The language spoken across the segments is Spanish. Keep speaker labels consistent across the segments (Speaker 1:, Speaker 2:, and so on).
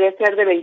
Speaker 1: podría ser de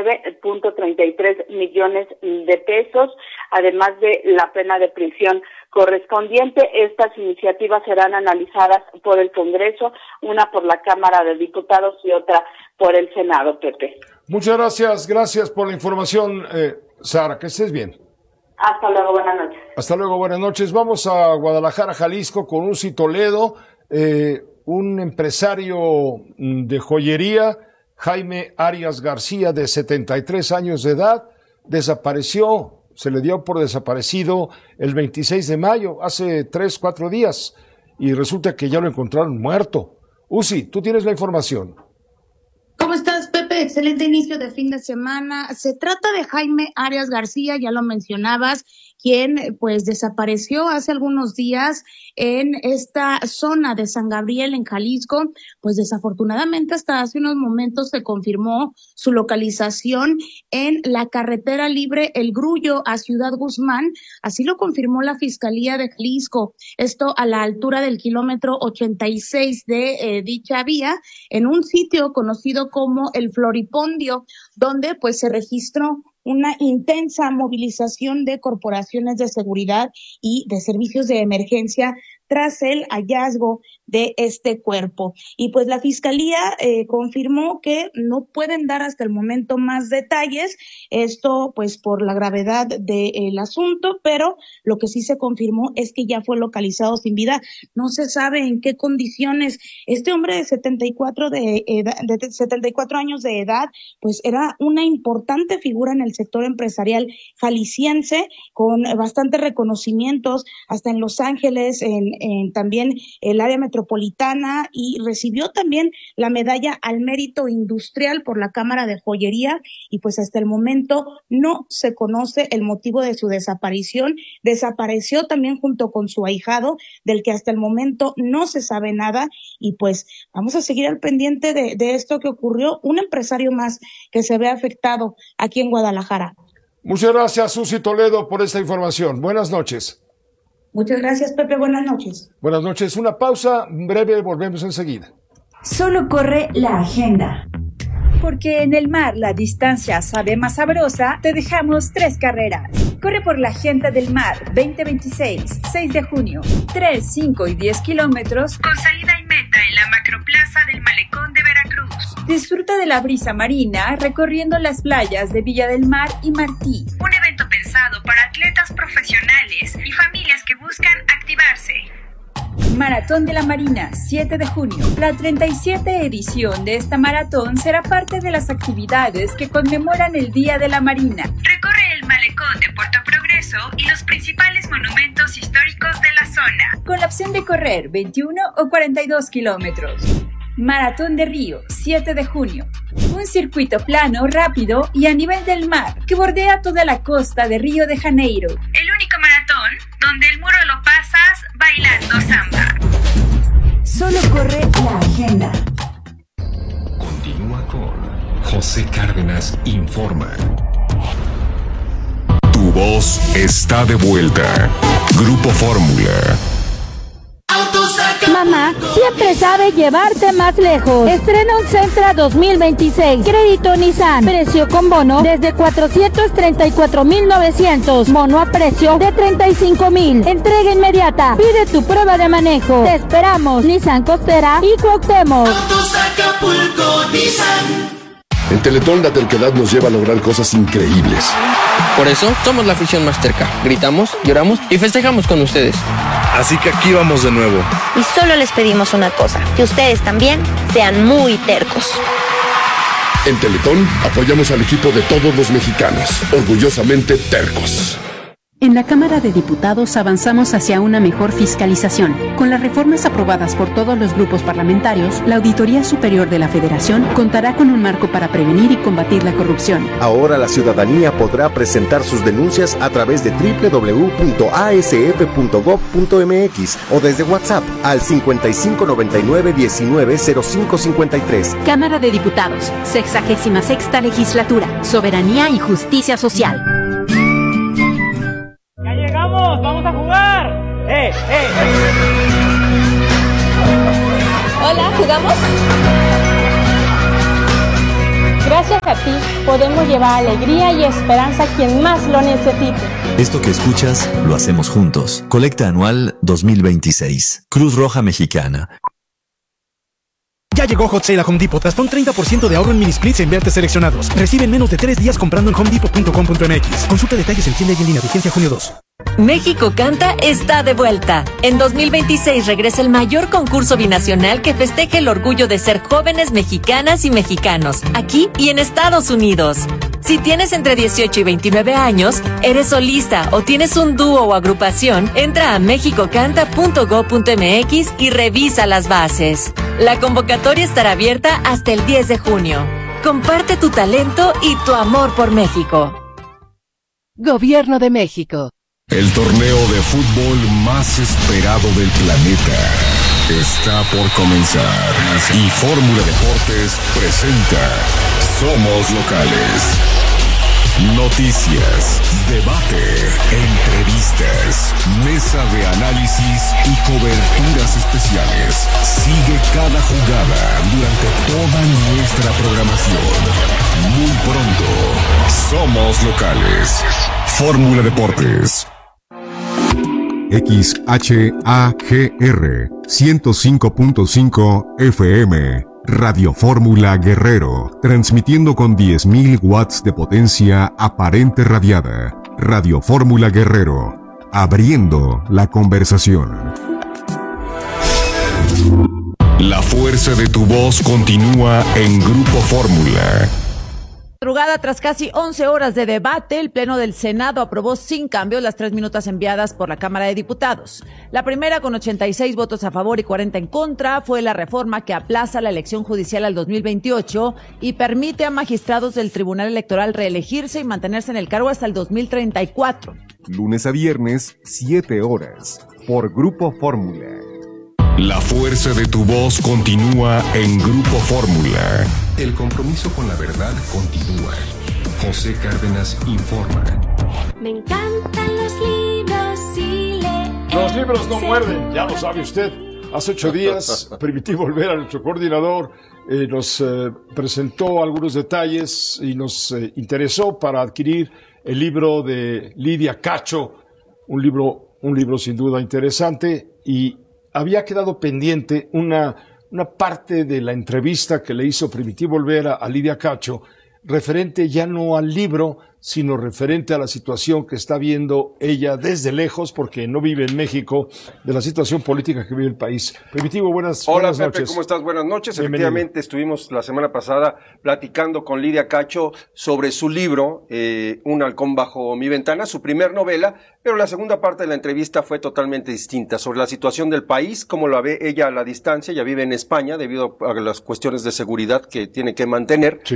Speaker 1: 29.33 millones de pesos, además de la pena de prisión correspondiente. Estas iniciativas serán analizadas por el Congreso, una por la Cámara de Diputados y otra por el Senado, Pepe.
Speaker 2: Muchas gracias por la información, Sara, que estés bien.
Speaker 1: Hasta luego, buenas noches.
Speaker 2: Hasta luego, buenas noches. Vamos a Guadalajara, Jalisco, con Uzi Toledo, un empresario de joyería, Jaime Arias García, de 73 años de edad, desapareció, se le dio por desaparecido el 26 de mayo, hace 3-4 días, y resulta que ya lo encontraron muerto. Uzi, tú tienes la información.
Speaker 3: ¿Cómo estás, Pepe? Excelente inicio de fin de semana. Se trata de Jaime Arias García, ya lo mencionabas, quien pues desapareció hace algunos días en esta zona de San Gabriel, en Jalisco. Pues desafortunadamente hasta hace unos momentos se confirmó su localización en la carretera libre El Grullo a Ciudad Guzmán. Así lo confirmó la Fiscalía de Jalisco. Esto a la altura del kilómetro 86 de dicha vía, en un sitio conocido como el Floripondio, donde pues se registró una intensa movilización de corporaciones de seguridad y de servicios de emergencia tras el hallazgo de este cuerpo. Y pues la Fiscalía confirmó que no pueden dar hasta el momento más detalles, esto pues por la gravedad del asunto, pero lo que sí se confirmó es que ya fue localizado sin vida. No se sabe en qué condiciones. Este hombre de 74 años de edad, pues era una importante figura en el sector empresarial jalisciense, con bastantes reconocimientos hasta en Los Ángeles, en también el área metropolitana, y recibió también la medalla al mérito industrial por la Cámara de Joyería. Y pues hasta el momento no se conoce el motivo de su desaparición. Desapareció también junto con su ahijado, del que hasta el momento no se sabe nada. Y pues vamos a seguir al pendiente de esto que ocurrió, un empresario más que se ve afectado aquí en Guadalajara.
Speaker 2: Muchas gracias, Uzi Toledo, por esta información. Buenas noches.
Speaker 3: Muchas gracias, Pepe. Buenas noches.
Speaker 2: Buenas noches. Una pausa breve, volvemos enseguida.
Speaker 4: Solo corre la agenda. Porque en el mar la distancia sabe más sabrosa, te dejamos 3 carreras. Corre por la Agenda del Mar 2026, 6 de junio, 3, 5 y 10 kilómetros, con salida y meta en la macroplaza del Malecón de Veracruz. Disfruta de la brisa marina recorriendo las playas de Villa del Mar y Martí. Un evento pensado para atletas profesionales y familias que buscan activarse. Maratón de la Marina, 7 de junio. La 37 edición de esta maratón será parte de las actividades que conmemoran el Día de la Marina. Recorre el malecón de Puerto Progreso y los principales monumentos históricos de la zona, con la opción de correr 21 o 42 kilómetros. Maratón de Río, 7 de junio. Un circuito plano, rápido y a nivel del mar que bordea toda la costa de Río de Janeiro. El único maratón donde el muro lo pasas bailando samba. Solo corre la agenda.
Speaker 5: Continúa con José Cárdenas Informa. Tu voz está de vuelta. Grupo Fórmula.
Speaker 6: Mamá siempre sabe llevarte más lejos. Estrena un Sentra 2026. Crédito Nissan. Precio con bono desde 434,900. Bono a precio de 35,000. Entrega inmediata. Pide tu prueba de manejo. Te esperamos. Nissan Costera y Cuauhtémoc.
Speaker 7: Autos Acapulco, Nissan.
Speaker 8: En Teletón la terquedad nos lleva a lograr cosas increíbles.
Speaker 9: Por eso somos la afición más terca. Gritamos, lloramos y festejamos con ustedes.
Speaker 10: Así que aquí vamos de nuevo.
Speaker 11: Y solo les pedimos una cosa, que ustedes también sean muy tercos.
Speaker 8: En Teletón apoyamos al equipo de todos los mexicanos, orgullosamente tercos.
Speaker 12: En la Cámara de Diputados avanzamos hacia una mejor fiscalización. Con las reformas aprobadas por todos los grupos parlamentarios, la Auditoría Superior de la Federación contará con un marco para prevenir y combatir la corrupción.
Speaker 13: Ahora la ciudadanía podrá presentar sus denuncias a través de www.asf.gov.mx o desde WhatsApp al 5599-190553.
Speaker 12: Cámara de Diputados, 66ª Legislatura, Soberanía y Justicia Social.
Speaker 14: ¡Vamos a jugar!
Speaker 15: Hola, ¿jugamos?
Speaker 6: Gracias a ti podemos llevar alegría y esperanza a quien más lo necesite.
Speaker 15: Esto que escuchas lo hacemos juntos. Colecta anual 2026. Cruz Roja Mexicana.
Speaker 16: Ya llegó Hot Sale a Home Depot. Hasta un 30% de ahorro en mini splits en vertes seleccionados. Recibe en menos de 3 días comprando en homedepot.com.mx. Consulta detalles en tienda y en línea. Vigencia junio 2.
Speaker 17: México Canta está de vuelta. En 2026 regresa el mayor concurso binacional que festeje el orgullo de ser jóvenes mexicanas y mexicanos, aquí y en Estados Unidos. Si tienes entre 18 y 29 años, eres solista o tienes un dúo o agrupación, entra a mexicocanta.go.mx y revisa las bases. La convocatoria estará abierta hasta el 10 de junio. Comparte tu talento y tu amor por México.
Speaker 18: Gobierno de México.
Speaker 5: El torneo de fútbol más esperado del planeta está por comenzar y Fórmula Deportes presenta Somos Locales. Noticias, debate, entrevistas, mesa de análisis y coberturas especiales. Sigue cada jugada durante toda nuestra programación. Muy pronto, Somos Locales. Fórmula Deportes.
Speaker 19: XHAGR 105.5 FM Radio Fórmula Guerrero, transmitiendo con 10.000 watts de potencia aparente radiada. Radio Fórmula Guerrero, abriendo la conversación.
Speaker 5: La fuerza de tu voz continúa en Grupo Fórmula.
Speaker 20: Madrugada, tras casi 11 horas de debate, el Pleno del Senado aprobó sin cambios las 3 minutas enviadas por la Cámara de Diputados. La primera, con 86 votos a favor y 40 en contra, fue la reforma que aplaza la elección judicial al 2028 y permite a magistrados del Tribunal Electoral reelegirse y mantenerse en el cargo hasta el 2034.
Speaker 19: Lunes a viernes, 7 horas, por Grupo Fórmula.
Speaker 5: La fuerza de tu voz continúa en Grupo Fórmula.
Speaker 21: El compromiso con la verdad continúa. José Cárdenas informa.
Speaker 22: Me encantan los libros y leer.
Speaker 2: Los libros no muerden, ya lo sabe usted. Hace 8 días, Primitivo Olvera, nuestro coordinador, nos presentó algunos detalles y nos interesó para adquirir el libro de Lidia Cacho, un libro sin duda interesante, y había quedado pendiente una parte de la entrevista que le hizo Primitivo Olvera a Lidia Cacho, referente ya no al libro, sino referente a la situación que está viendo ella desde lejos, porque no vive en México, de la situación política que vive el país. Primitivo, buenas
Speaker 23: noches.
Speaker 2: Pepe,
Speaker 23: ¿cómo estás? Buenas noches.
Speaker 2: Bienvenido.
Speaker 23: Efectivamente, estuvimos la semana pasada platicando con Lidia Cacho sobre su libro, Un halcón bajo mi ventana, su primer novela, pero la segunda parte de la entrevista fue totalmente distinta, sobre la situación del país, cómo la ve ella a la distancia. Ella vive en España debido a las cuestiones de seguridad que tiene que mantener.
Speaker 2: Sí.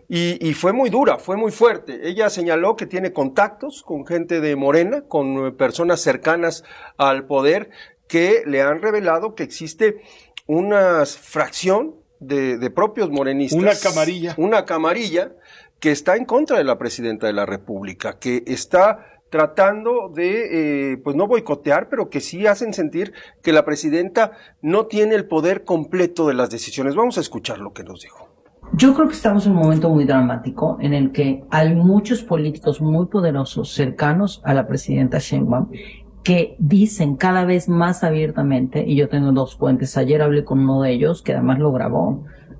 Speaker 23: Y fue muy dura, fue muy fuerte. Ella señaló que tiene contactos con gente de Morena, con personas cercanas al poder, que le han revelado que existe una fracción de propios morenistas. Una camarilla que está en contra de la presidenta de la República, que está tratando de, pues no boicotear, pero que sí hacen sentir que la presidenta no tiene el poder completo de las decisiones. Vamos a escuchar lo que nos dijo.
Speaker 24: Yo creo que estamos en un momento muy dramático en el que hay muchos políticos muy poderosos cercanos a la presidenta Sheinbaum que dicen cada vez más abiertamente, y yo tengo 2 fuentes, ayer hablé con uno de ellos que además lo grabó,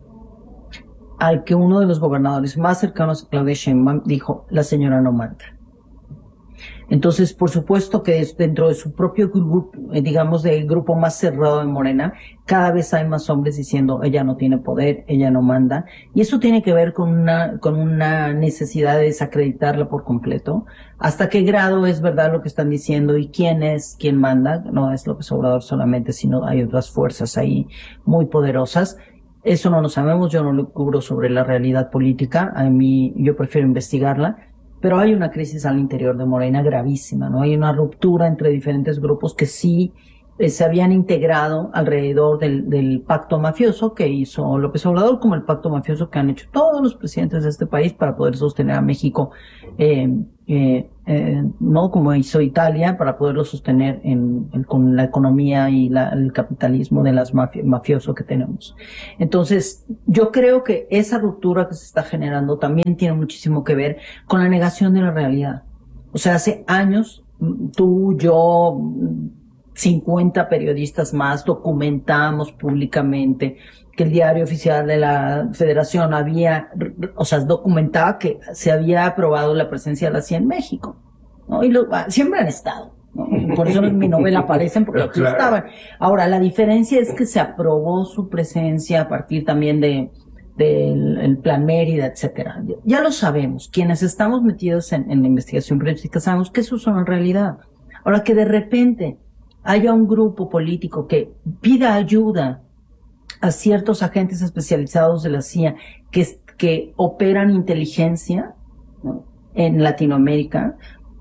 Speaker 24: al que uno de los gobernadores más cercanos a Claudia Sheinbaum dijo, la señora no manda. Entonces, por supuesto que dentro de su propio grupo, digamos, del grupo más cerrado de Morena, cada vez hay más hombres diciendo, ella no tiene poder, ella no manda. Y eso tiene que ver con una necesidad de desacreditarla por completo. ¿Hasta qué grado es verdad lo que están diciendo? ¿Y quién es quien manda? No es López Obrador solamente, sino hay otras fuerzas ahí muy poderosas. Eso no lo sabemos, yo no lo cubro sobre la realidad política. Yo prefiero investigarla. Pero hay una crisis al interior de Morena gravísima, ¿no? Hay una ruptura entre diferentes grupos que sí se habían integrado alrededor del pacto mafioso que hizo López Obrador, como el pacto mafioso que han hecho todos los presidentes de este país para poder sostener a México no como hizo Italia, para poderlo sostener con la economía y el capitalismo de las mafioso que tenemos. Entonces, yo creo que esa ruptura que se está generando también tiene muchísimo que ver con la negación de la realidad. O sea, hace años, tú, yo, 50 periodistas más documentamos públicamente que el diario oficial de la Federación documentaba que se había aprobado la presencia de la CIA en México, ¿no? Y siempre han estado, ¿no? Por eso en mi novela aparecen, porque aquí estaban. Ahora, la diferencia es que se aprobó su presencia a partir también del Plan Mérida, etcétera. Ya lo sabemos. Quienes estamos metidos en la investigación periodística sabemos que eso es una realidad. Ahora, que de repente haya un grupo político que pida ayuda a ciertos agentes especializados de la CIA que operan inteligencia, ¿no?, en Latinoamérica,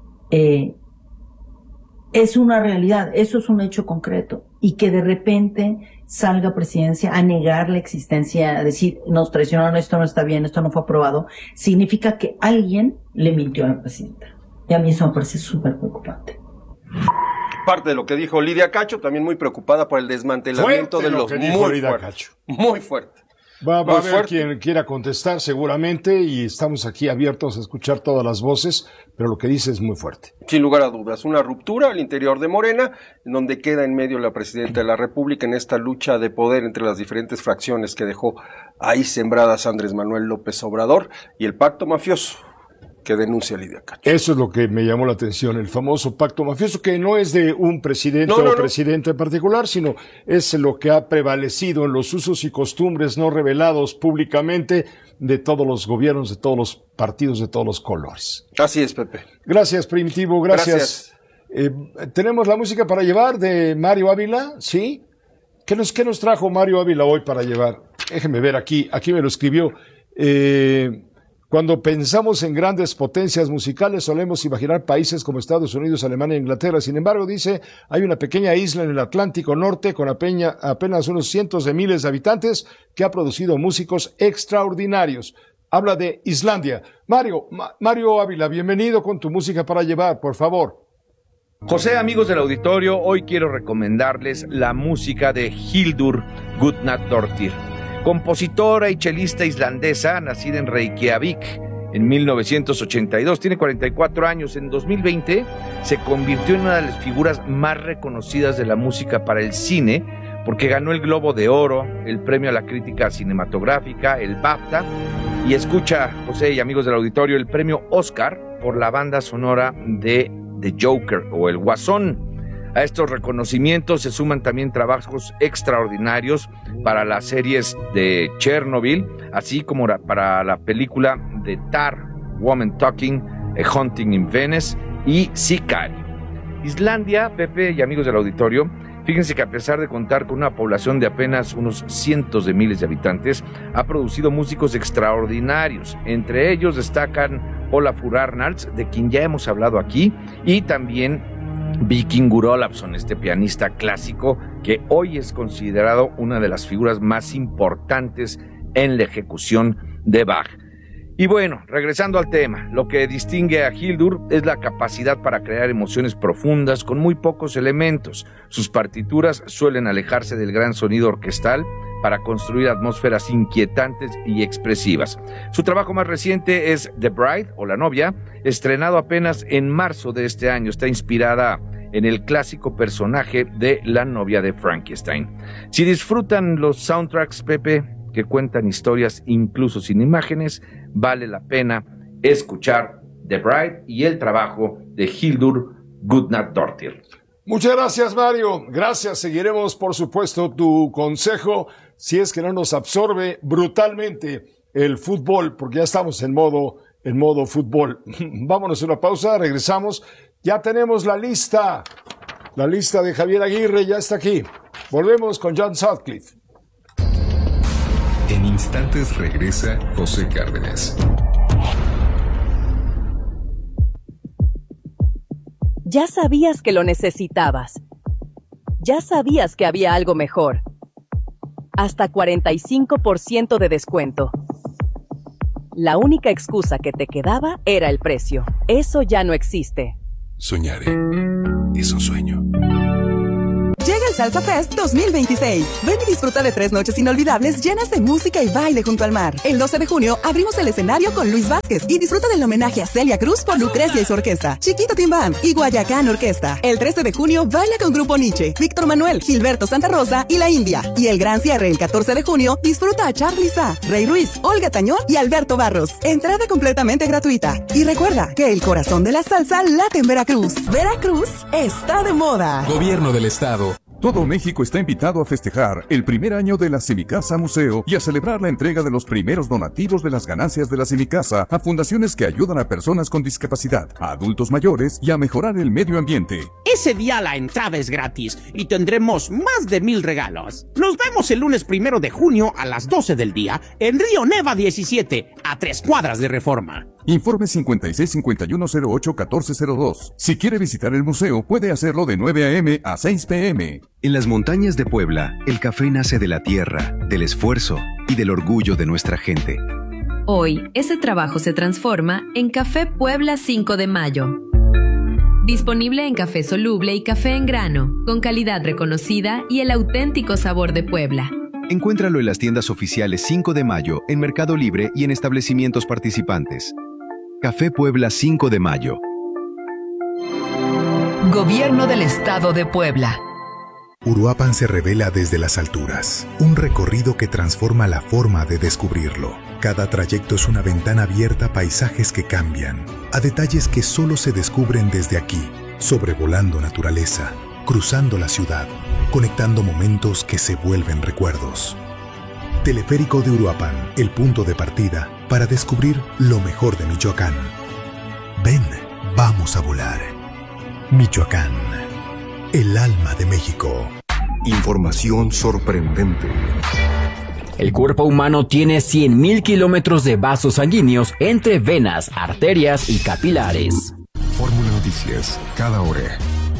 Speaker 24: es una realidad, eso es un hecho concreto. Y que de repente salga Presidencia a negar la existencia, a decir, nos traicionaron, esto no está bien, esto no fue aprobado, significa que alguien le mintió a la presidenta. Y a mí eso me parece súper preocupante.
Speaker 23: Parte de lo que dijo Lidia Cacho, también muy preocupada por el desmantelamiento de los muy fuerte.
Speaker 2: Va a haber quien quiera contestar seguramente y estamos aquí abiertos a escuchar todas las voces, pero lo que dice es muy fuerte.
Speaker 23: Sin lugar a dudas, una ruptura al interior de Morena, en donde queda en medio la presidenta de la República en esta lucha de poder entre las diferentes fracciones que dejó ahí sembradas Andrés Manuel López Obrador y el pacto mafioso que denuncia Lidia Cacho.
Speaker 2: Eso es lo que me llamó la atención, el famoso pacto mafioso, que no es de un presidente presidenta en particular, sino es lo que ha prevalecido en los usos y costumbres no revelados públicamente de todos los gobiernos, de todos los partidos, de todos los colores.
Speaker 23: Así es, Pepe.
Speaker 2: Gracias, Primitivo, gracias. Tenemos la música para llevar de Mario Ávila, ¿sí? ¿Qué nos trajo Mario Ávila hoy para llevar? Déjenme ver aquí me lo escribió. Cuando pensamos en grandes potencias musicales solemos imaginar países como Estados Unidos, Alemania e Inglaterra. Sin embargo, dice, hay una pequeña isla en el Atlántico Norte con apenas unos cientos de miles de habitantes que ha producido músicos extraordinarios. Habla de Islandia. Mario Ávila, bienvenido con tu música para llevar, por favor.
Speaker 1: José, amigos del auditorio, hoy quiero recomendarles la música de Hildur Guðnadóttir, compositora y chelista islandesa, nacida en Reykjavik en 1982, tiene 44 años. En 2020 se convirtió en una de las figuras más reconocidas de la música para el cine, porque ganó el Globo de Oro, el premio a la crítica cinematográfica, el BAFTA, y escucha, José y amigos del auditorio, el premio Oscar por la banda sonora de The Joker o El Guasón. A estos reconocimientos se suman también trabajos extraordinarios para las series de Chernobyl, así como para la película de Tar, Woman Talking, A Hunting in Venice y Sicario. Islandia, Pepe y amigos del auditorio, fíjense que a pesar de contar con una población de apenas unos cientos de miles de habitantes, ha producido músicos extraordinarios. Entre ellos destacan Olafur Arnalds, de quien ya hemos hablado aquí, y también Víkingur Ólafsson, este pianista clásico que hoy es considerado una de las figuras más importantes en la ejecución de Bach. Y bueno, regresando al tema, lo que distingue a Hildur es la capacidad para crear emociones profundas con muy pocos elementos. Sus partituras suelen alejarse del gran sonido orquestal para construir atmósferas inquietantes y expresivas. Su trabajo más reciente es The Bride, o La Novia, estrenado apenas en marzo de este año. Está inspirada en el clásico personaje de La novia de Frankenstein. Si disfrutan los soundtracks, Pepe, que cuentan historias incluso sin imágenes, vale la pena escuchar The Bride y el trabajo de Hildur Guðnadóttir.
Speaker 2: Muchas gracias, Mario. Gracias. Seguiremos, por supuesto, tu consejo si es que no nos absorbe brutalmente el fútbol, porque ya estamos en modo fútbol. Vámonos a una pausa, regresamos. Ya tenemos la lista de Javier Aguirre ya está aquí. Volvemos con John Sutcliffe.
Speaker 21: En instantes regresa José Cárdenas.
Speaker 18: Ya sabías que lo necesitabas. Ya sabías que había algo mejor. Hasta 45% de descuento. La única excusa que te quedaba era el precio. Eso ya no existe.
Speaker 21: Soñaré. Es un sueño.
Speaker 3: Llega el Salsa Fest 2026. Ven y disfruta de 3 noches inolvidables llenas de música y baile junto al mar. El 12 de junio abrimos el escenario con Luis Vázquez y disfruta del homenaje a Celia Cruz por Lucrecia y su orquesta, Chiquito Team Band y Guayacán Orquesta. El 13 de junio baila con Grupo Nietzsche, Víctor Manuel, Gilberto Santa Rosa y La India. Y el gran cierre el 14 de junio disfruta a Charly Sa, Rey Ruiz, Olga Tañón y Alberto Barros. Entrada completamente gratuita. Y recuerda que el corazón de la salsa late en Veracruz. Veracruz está de moda.
Speaker 5: Gobierno del Estado. Todo México está invitado a festejar el primer año de la Semicasa Museo y a celebrar la entrega de los primeros donativos de las ganancias de la Semicasa a fundaciones que ayudan a personas con discapacidad, a adultos mayores y a mejorar el medio ambiente.
Speaker 4: Ese día la entrada es gratis y tendremos más de 1,000 regalos. Nos vemos el lunes 1 de junio a las 12 del día en Río Neva 17, a 3 cuadras de Reforma.
Speaker 5: Informe 5651081402. Si quiere visitar el museo, puede hacerlo de 9 a.m. a 6 p.m.
Speaker 15: En las montañas de Puebla, el café nace de la tierra, del esfuerzo y del orgullo de nuestra gente.
Speaker 7: Hoy, ese trabajo se transforma en Café Puebla 5 de Mayo. Disponible en café soluble y café en grano, con calidad reconocida y el auténtico sabor de Puebla.
Speaker 15: Encuéntralo en las tiendas oficiales 5 de Mayo, en Mercado Libre y en establecimientos participantes. Café Puebla 5 de Mayo.
Speaker 9: Gobierno del Estado de Puebla.
Speaker 25: Uruapan se revela desde las alturas, un recorrido que transforma la forma de descubrirlo. Cada trayecto es una ventana abierta a paisajes que cambian, a detalles que solo se descubren desde aquí, sobrevolando naturaleza, cruzando la ciudad, conectando momentos que se vuelven recuerdos. Teleférico de Uruapan, el punto de partida para descubrir lo mejor de Michoacán. Ven, vamos a volar. Michoacán, el alma de México.
Speaker 21: Información sorprendente.
Speaker 26: El cuerpo humano tiene 100.000 kilómetros de vasos sanguíneos entre venas, arterias y capilares.
Speaker 21: Fórmula Noticias, cada hora.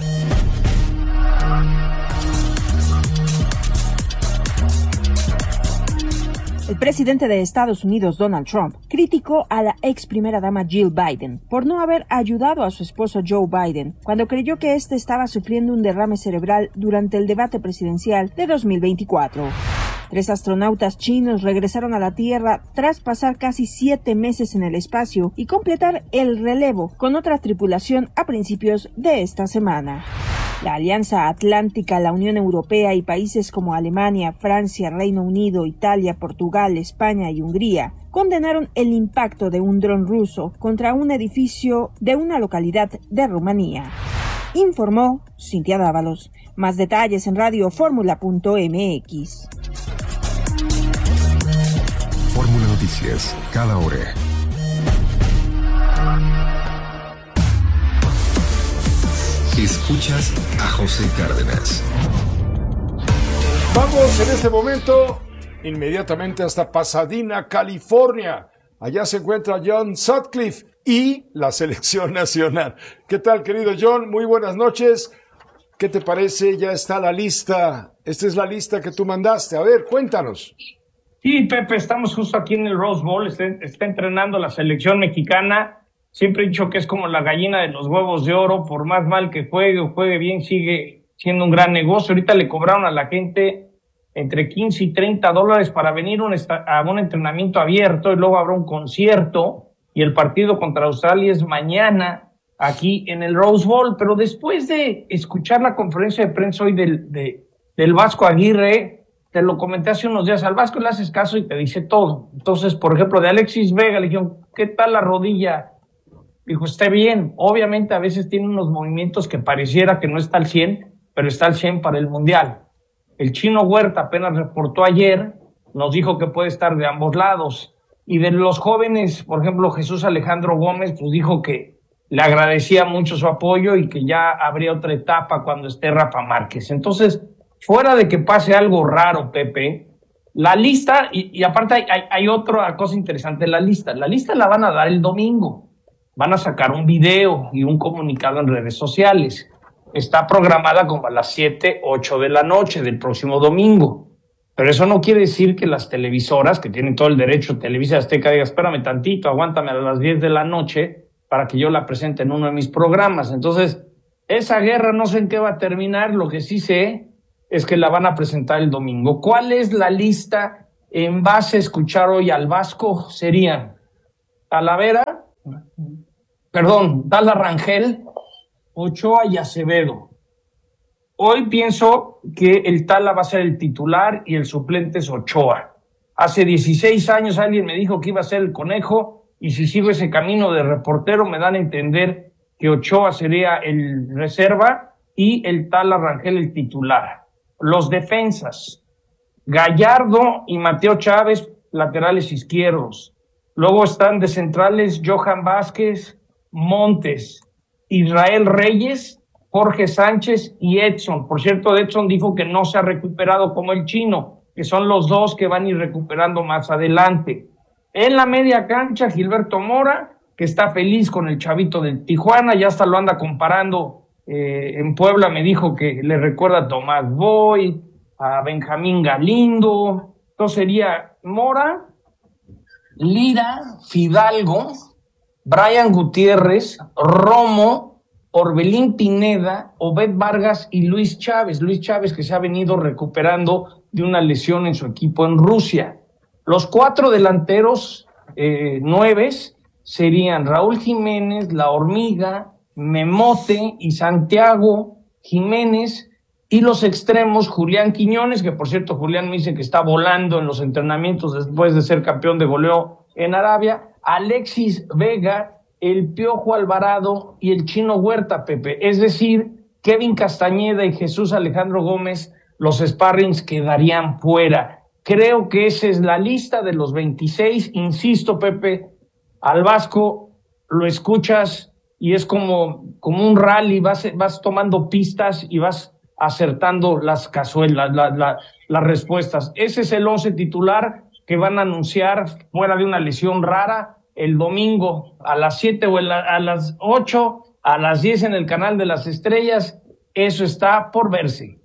Speaker 27: El presidente de Estados Unidos, Donald Trump, criticó a la ex primera dama Jill Biden por no haber ayudado a su esposo Joe Biden cuando creyó que éste estaba sufriendo un derrame cerebral durante el debate presidencial de 2024. 3 astronautas chinos regresaron a la Tierra tras pasar casi 7 meses en el espacio y completar el relevo con otra tripulación a principios de esta semana. La Alianza Atlántica, la Unión Europea y países como Alemania, Francia, Reino Unido, Italia, Portugal, España y Hungría condenaron el impacto de un dron ruso contra un edificio de una localidad de Rumanía. Informó Cintia Dávalos. Más detalles en radioformula.mx.
Speaker 21: Fórmula Noticias, cada hora. Escuchas a José Cárdenas.
Speaker 2: Vamos en este momento inmediatamente hasta Pasadena, California. Allá se encuentra John Sutcliffe y la selección nacional. ¿Qué tal, querido John? Muy buenas noches. ¿Qué te parece? Ya está la lista. Esta es la lista que tú mandaste. A ver, cuéntanos.
Speaker 14: Sí, Pepe, estamos justo aquí en el Rose Bowl. Está entrenando la selección mexicana. Siempre he dicho que es como la gallina de los huevos de oro. Por más mal que juegue o juegue bien, sigue siendo un gran negocio. Ahorita le cobraron a la gente entre 15 y 30 dólares para venir a un entrenamiento abierto y luego habrá un concierto y el partido contra Australia es mañana aquí en el Rose Bowl. Pero después de escuchar la conferencia de prensa hoy del Vasco Aguirre, te lo comenté hace unos días, al Vasco le haces caso y te dice todo. Entonces, por ejemplo, de Alexis Vega le dijeron, ¿qué tal la rodilla? Dijo, está bien. Obviamente a veces tiene unos movimientos que pareciera que no está al 100, pero está al 100 para el Mundial. El Chino Huerta apenas reportó ayer, nos dijo que puede estar de ambos lados. Y de los jóvenes, por ejemplo, Jesús Alejandro Gómez, pues dijo que le agradecía mucho su apoyo y que ya habría otra etapa cuando esté Rafa Márquez. Entonces, fuera de que pase algo raro, Pepe, la lista, y aparte hay otra cosa interesante, la lista la van a dar el domingo. Van a sacar un video y un comunicado en redes sociales. Está programada como a las 7, 8 de la noche del próximo domingo. Pero eso no quiere decir que las televisoras, que tienen todo el derecho, Televisa Azteca, diga, espérame tantito, aguántame a las 10 de la noche para que yo la presente en uno de mis programas. Entonces, esa guerra no sé en qué va a terminar, lo que sí sé es que la van a presentar el domingo. ¿Cuál es la lista en base a escuchar hoy al Vasco? Serían Tala Rangel, Ochoa y Acevedo. Hoy pienso que el Tala va a ser el titular y el suplente es Ochoa. Hace 16 años alguien me dijo que iba a ser el Conejo, y si sigo ese camino de reportero me dan a entender que Ochoa sería el reserva y el Tala Rangel el titular. Los defensas, Gallardo y Mateo Chávez, laterales izquierdos. Luego están de centrales Johan Vázquez, Montes, Israel Reyes, Jorge Sánchez y Edson. Por cierto, Edson dijo que no se ha recuperado como el Chino, que son los dos que van a ir recuperando más adelante. En la media cancha, Gilberto Mora, que está feliz con el chavito del Tijuana, ya hasta lo anda comparando. En Puebla me dijo que le recuerda a Tomás Boy, a Benjamín Galindo. Entonces sería Mora, Lira, Fidalgo, Brian Gutiérrez, Romo, Orbelín Pineda, Obed Vargas y Luis Chávez. Luis Chávez, que se ha venido recuperando de una lesión en su equipo en Rusia. Los 4 delanteros nueves serían Raúl Jiménez, La Hormiga, Memote y Santiago Jiménez, y los extremos Julián Quiñones, que por cierto Julián me dice que está volando en los entrenamientos después de ser campeón de goleo en Arabia, Alexis Vega, el Piojo Alvarado y el Chino Huerta, Pepe. Es decir, Kevin Castañeda y Jesús Alejandro Gómez, los sparrings quedarían fuera. Creo que esa es la lista de los 26. Insisto, Pepe, al Vasco lo escuchas y es como un rally, vas tomando pistas y vas acertando las cazuelas, las respuestas. Ese es el 11 titular que van a anunciar fuera de una lesión rara el domingo a las 7 o a las 8, a las 10 en el Canal de las Estrellas. Eso está por verse.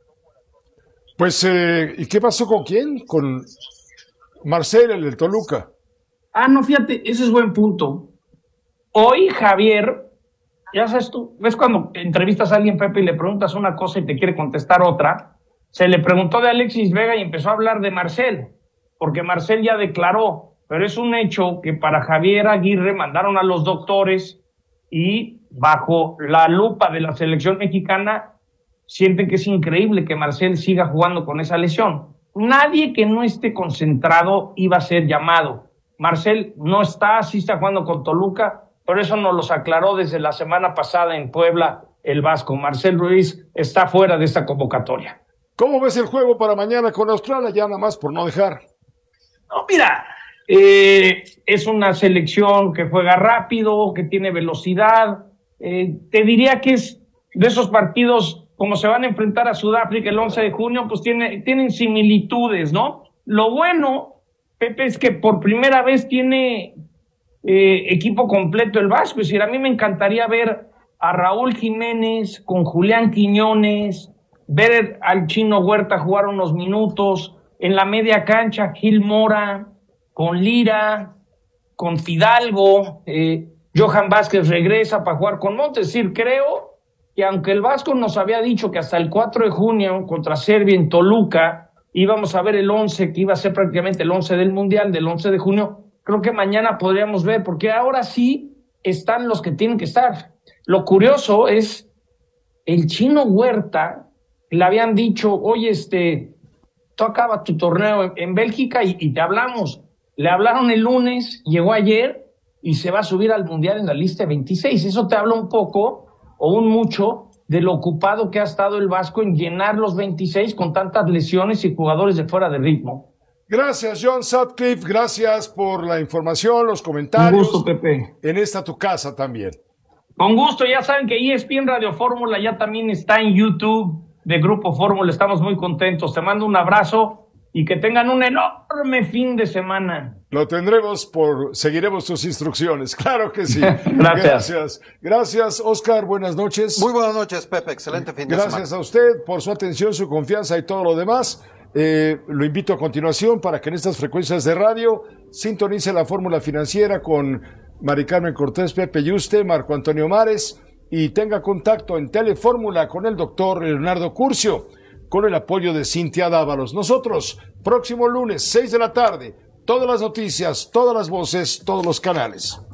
Speaker 2: Pues, ¿y qué pasó con quién? Con Marcel, el del Toluca.
Speaker 14: No, fíjate, ese es buen punto. Hoy Javier, ya sabes tú, ves cuando entrevistas a alguien, Pepe, y le preguntas una cosa y te quiere contestar otra. Se le preguntó de Alexis Vega y empezó a hablar de Marcel, porque Marcel ya declaró, pero es un hecho que para Javier Aguirre mandaron a los doctores y bajo la lupa de la selección mexicana sienten que es increíble que Marcel siga jugando con esa lesión. Nadie que no esté concentrado iba a ser llamado. Marcel no está, sí está jugando con Toluca, pero eso nos los aclaró desde la semana pasada en Puebla el Vasco. Marcel Ruiz está fuera de esta convocatoria.
Speaker 2: ¿Cómo ves el juego para mañana con Australia? Ya nada más por no dejar.
Speaker 14: No, mira, es una selección que juega rápido, que tiene velocidad. Te diría que es de esos partidos, como se van a enfrentar a Sudáfrica el 11 de junio, pues tienen similitudes, ¿no? Lo bueno, Pepe, es que por primera vez tiene equipo completo el Vasco. Es decir, a mí me encantaría ver a Raúl Jiménez con Julián Quiñones, ver al Chino Huerta jugar unos minutos, en la media cancha Gil Mora, con Lira, con Fidalgo, Johan Vázquez regresa para jugar con Montes. Es decir, creo que aunque el Vasco nos había dicho que hasta el 4 de junio contra Serbia en Toluca íbamos a ver el 11, que iba a ser prácticamente el 11 del Mundial, del 11 de junio, creo que mañana podríamos ver, porque ahora sí están los que tienen que estar. Lo curioso es, el Chino Huerta, le habían dicho, oye, tú acabas tu torneo en Bélgica y te hablamos. Le hablaron el lunes, llegó ayer y se va a subir al Mundial en la lista de 26. Eso te habla un poco o un mucho de lo ocupado que ha estado el Vasco en llenar los 26 con tantas lesiones y jugadores de fuera de ritmo.
Speaker 2: Gracias, John Sutcliffe. Gracias por la información, los comentarios.
Speaker 14: Un gusto, Pepe.
Speaker 2: En esta tu casa también.
Speaker 14: Con gusto. Ya saben que ESPN Radio Fórmula ya también está en YouTube de Grupo Fórmula. Estamos muy contentos. Te mando un abrazo y que tengan un enorme fin de semana.
Speaker 2: Lo tendremos seguiremos tus instrucciones, claro que sí.
Speaker 14: Gracias.
Speaker 2: Gracias, Oscar, buenas noches.
Speaker 6: Muy buenas noches, Pepe, excelente fin de semana.
Speaker 2: Gracias a usted por su atención, su confianza y todo lo demás. Lo invito a continuación para que en estas frecuencias de radio sintonice la fórmula financiera con Mari Carmen Cortés, Pepe Yuste, Marco Antonio Mares, y tenga contacto en Telefórmula con el doctor Leonardo Curcio, con el apoyo de Cintia Dávalos. Nosotros, próximo lunes, 6 de la tarde, todas las noticias, todas las voces, todos los canales.